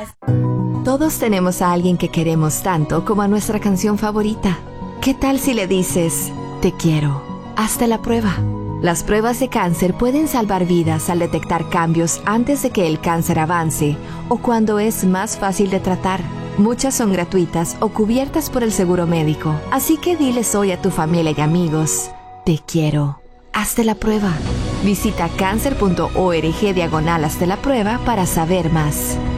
Todos tenemos a alguien que queremos tanto como a nuestra canción favorita. ¿Qué tal si le dices, te quiero? Hazte la prueba. Las pruebas de cáncer pueden salvar vidas al detectar cambios antes de que el cáncer avance o cuando es más fácil de tratar. Muchas son gratuitas o cubiertas por el seguro médico. Así que diles hoy a tu familia y amigos, te quiero. Hazte la prueba. Visita cancer.org/hazte la prueba para saber más.